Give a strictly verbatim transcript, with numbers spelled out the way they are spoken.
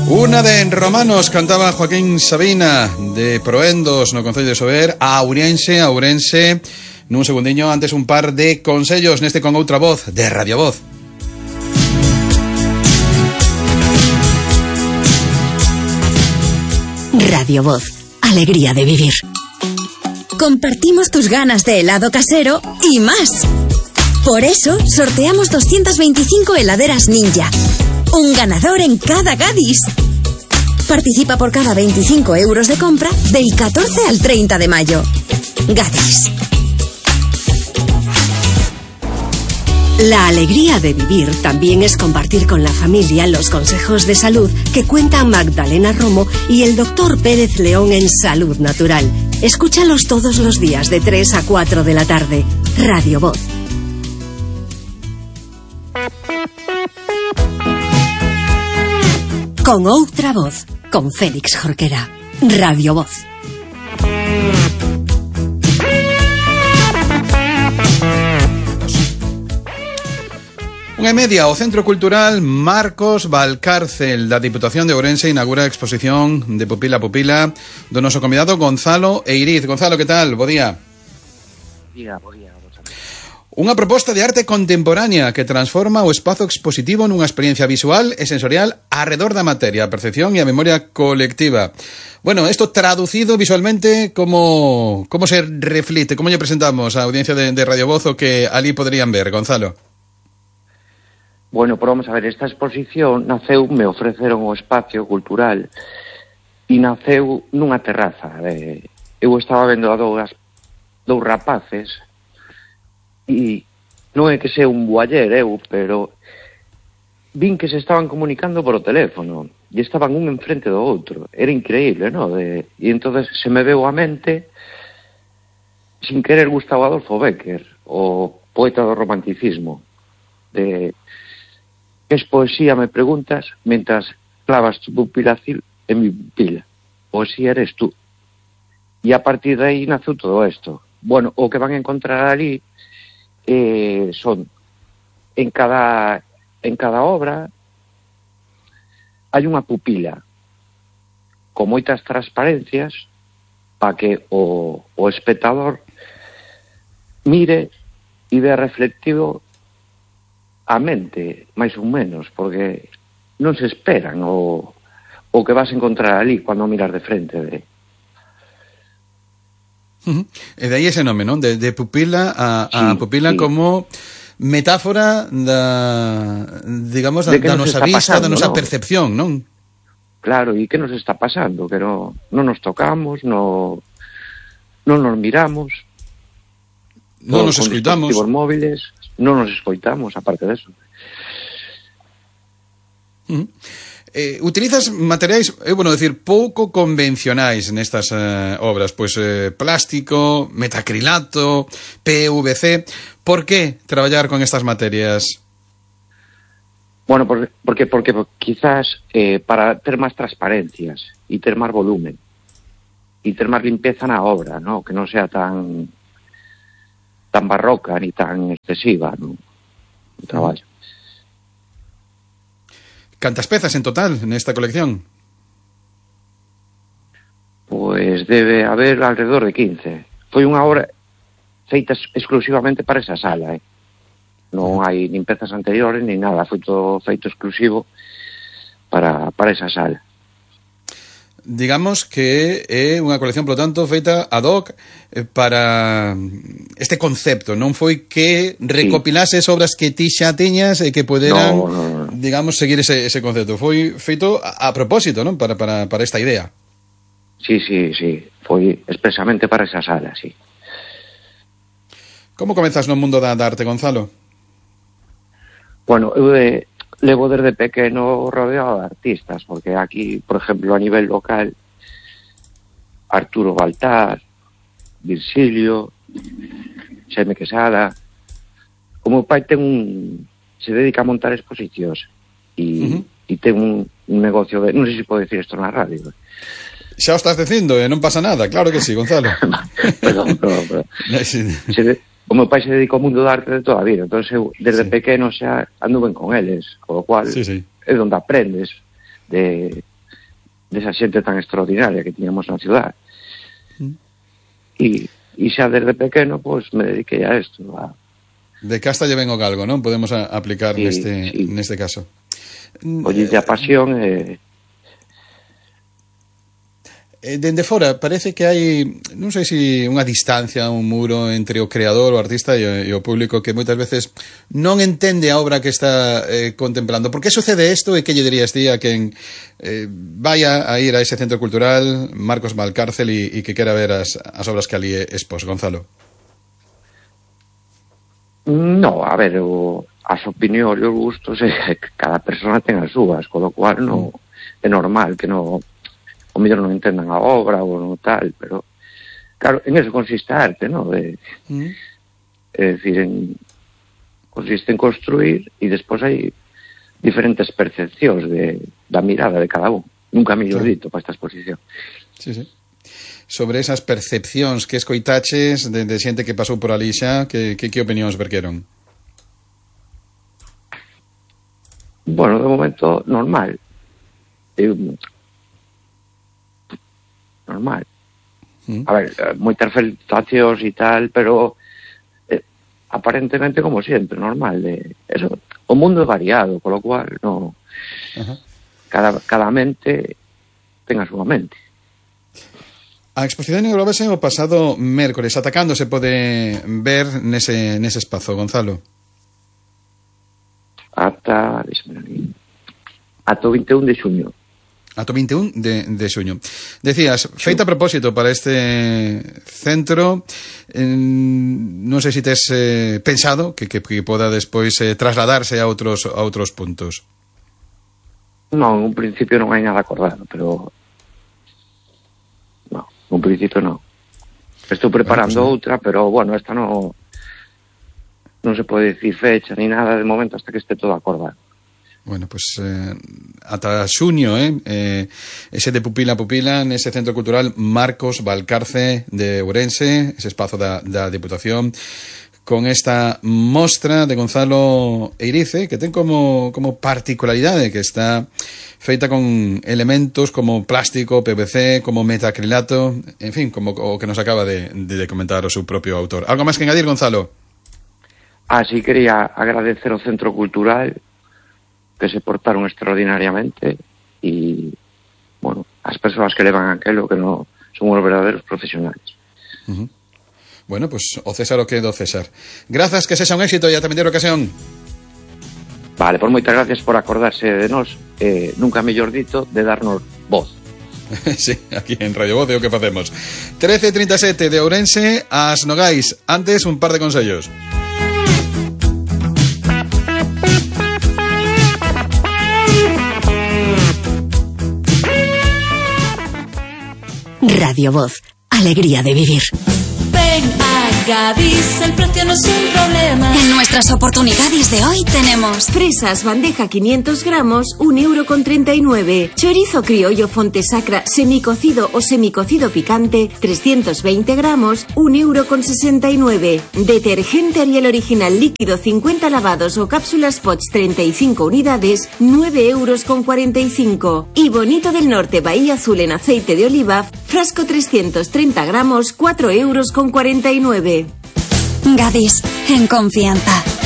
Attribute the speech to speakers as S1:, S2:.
S1: Una de Romanos cantaba Joaquín Sabina de Proendos no Concello de Sober a Ourense, a Ourense. Nun segundiño, antes un par de consellos neste con outra voz de Radio Voz.
S2: Radio Voz, alegría de vivir. Compartimos tus ganas de helado casero y más. Por eso sorteamos doscientas veinticinco heladeras Ninja. Un ganador en cada Gadis. Participa por cada veinticinco euros de compra del catorce al treinta de mayo. Gadis.
S3: La alegría de vivir también es compartir con la familia los consejos de salud que cuentan Magdalena Romo y el doctor Pérez León en Salud Natural. Escúchalos todos los días de tres a cuatro de la tarde. Radio Voz. Con outra voz, con Félix Jorquera. Radio Voz.
S1: Unha e media, o Centro Cultural Marcos Valcárcel da Diputación de Ourense inaugura a exposición de Pupila a Pupila do noso convidado Gonzalo Eiriz. Gonzalo, que tal? Bo día.
S4: Día, bo día.
S1: Unha proposta de arte contemporánea que transforma o espazo expositivo nunha experiencia visual e sensorial arredor da materia, a percepción e a memoria colectiva. Bueno, isto traducido visualmente, como como se reflite, como lle presentamos á audiencia de, de Radio Voz o que ali poderían ver, Gonzalo?
S4: Bueno, pues vamos a ver, esta exposición naceu, me ofreceron o espacio cultural e naceu nunha terraza. Eh, eu estaba vendo a dous, dous rapaces e non é que sea un bualler eu, pero vin que se estaban comunicando por o teléfono e estaban un enfrente do outro. Era increíble, ¿no? De, e entonces se me veu a mente, sin querer, Gustavo Adolfo Bécquer, o poeta do romanticismo, de que es poesía, me preguntas, mientras clavas tu pupila en mi pupila. Poesía eres tú. E a partir de aí naceu todo isto. Bueno, o que van a encontrar ali eh, son en cada en cada obra hai unha pupila con moitas transparencias para que o, o espectador mire e vea reflectido a mente, máis ou menos, porque non se esperan o, o que vas a encontrar ali cando miras de frente de...
S1: Uh-huh. E de aí ese nome, non? De, de pupila a, a sí, pupila sí. Como metáfora da, digamos, da, da nosa vista, pasando, da nosa ¿no? percepción, non?
S4: Claro, e que nos está pasando? Que no, non nos tocamos, no, non nos miramos,
S1: non nos escoitamos.
S4: Con móviles, non nos escoitamos, aparte de eso.
S1: Uh-huh. Eh, utilizas materiais, é eh, bueno decir, pouco convencionais nestas eh, obras, pois eh, plástico, metacrilato, P V C. Por que traballar con estas materias?
S4: Bueno, porque, porque, porque quizás eh, para ter máis transparencias e ter máis volumen e ter máis limpeza na obra, ¿no? Que non sea tan tan barroca ni tan excesiva, ¿no? O traballo.
S1: Cantas pezas en total nesta colección?
S4: Pois debe haber alrededor de quince. Foi unha obra feita exclusivamente para esa sala, eh? Non hai nin pezas anteriores nin nada, foi todo feito exclusivo para, para esa sala.
S1: Digamos que é unha colección, polo tanto, feita ad hoc para este concepto. Non foi que recopilases sí. obras que ti xa tiñas e que poderan, no, no, no. digamos, seguir ese, ese concepto. Foi feito a, a propósito, non? Para, para, para esta idea.
S4: Sí, sí, sí. Foi expresamente para esa sala, sí.
S1: Como comezas no mundo da, da arte, Gonzalo?
S4: Bueno, eu de... levo desde pequeno rodeado de artistas, porque aquí, por ejemplo, a nivel local, Arturo Baltar, Virgilio, Xaime Quesada. Como o pai ten un... se dedica a montar exposicións e, uh-huh. e ten un, un negocio de... non sei se pode decir isto na radio.
S1: Xa o estás dicindo, e non pasa nada, claro que sí, Gonzalo.
S4: Perdón, perdón, perdón. Se de... O meu pai se dedica ao mundo da arte de toda a vida, entón eu desde sí. pequeno xa ando ben con eles, con o cual sí, sí. é onde aprendes de, desa xente tan extraordinaria que tiñamos na ciudad.
S1: Mm.
S4: E, e xa desde pequeno, pois, me dediquei a isto. A...
S1: De casta lle ven o galgo, non? Podemos a, aplicar
S4: Sí,
S1: neste,
S4: sí.
S1: neste caso.
S4: Olle a pasión e...
S1: Eh, dende fora, parece que hai, non sei se unha distancia, un muro entre o creador, o artista e o, e o público que moitas veces non entende a obra que está eh, contemplando. Por que sucede isto e que lle dirías ti a quen eh, vaya a ir a ese centro cultural Marcos Valcárcel e, e que quera ver as, as obras que ali expós, Gonzalo?
S4: No, a ver, o, as opinións e os gustos, eh, cada persona ten as súas, con lo cual no, é normal que no... o mellor non entendan a obra ou non tal, pero claro, en eso consiste a arte, ¿no? De, mm. É dicir, en, consiste en construir e despois hai diferentes percepcións de, da mirada de cada un. Nunca mellor dito para esta exposición.
S1: Sí, sí. Sobre esas percepcións que escoitaches de, de xente que pasou por ali xa, que, que, que opinións verqueron?
S4: Bueno, de momento, normal. Eu... normal. Mm. A ver, moitas felicitacións e tal, pero eh, aparentemente como sempre, normal. De, eso, o mundo é variado, con lo cual no, uh-huh. cada, cada mente ten a súa mente.
S1: A exposición inaugurase o pasado mércoles. Ata cando se pode ver nese, nese espazo, Gonzalo?
S4: Ata, ata o vinte e un de xuño.
S1: Ata o vinte e un de, de xuño. Decías, feita a propósito para este centro, eh, non sei se tes eh, pensado que, que, que poda despois eh, trasladarse a outros, a outros puntos.
S4: Non, en un principio non hai nada acordado, pero non, en un principio non. Estou preparando bueno, pues, outra, pero bueno, esta non non se pode decir fecha ni nada de momento hasta que este todo acordado.
S1: Bueno, pues eh, ata xuño, eh, eh, ese de pupila a pupila nese Centro Cultural Marcos Valcarce de Ourense, ese espazo da, da Diputación, con esta mostra de Gonzalo Eirice, que ten como, como particularidade que está feita con elementos como plástico, P V C, como metacrilato, en fin, como o que nos acaba de, de comentar o seu propio autor. Algo máis que engadir, Gonzalo?
S4: Así quería agradecer ao Centro Cultural que se portaron extraordinariamente e, bueno, as persoas que levan aquelo que no son os verdadeiros profesionales.
S1: Uh-huh. Bueno, pues o César o que do César. Grazas, que sexa un éxito e ata vindeira ocasión.
S4: Vale, por moitas gracias por acordarse de nós, eh, nunca mellor dito, de darnos voz.
S1: Sí, aquí en Radio Voz é o que facemos. trece trinta e sete de Ourense ás Nogais. Antes, un par de consellos.
S2: Radio Voz, alegría de vivir.
S5: Ven a Gadis, el precio no es un problema.
S2: En nuestras oportunidades de hoy tenemos
S3: fresas bandeja quinientos gramos, un euro con treinta y nueve. Chorizo criollo Fontesacra semicocido o semicocido picante, trescientos veinte gramos, un euro con sesenta y nueve. Detergente Ariel original líquido cincuenta lavados o cápsulas Poch treinta y cinco unidades, nueve euros con cuarenta y cinco. Y Bonito del Norte Bahía Azul en aceite de oliva, frasco trescientos treinta gramos, cuatro euros con cuarenta y nueve.
S2: Gadis, en confianza.